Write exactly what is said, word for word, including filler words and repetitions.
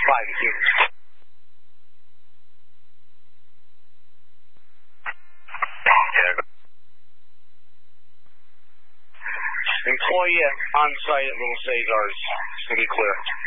five, you see. Yeah. Employee on site at Little Cesars. It's going to be clear.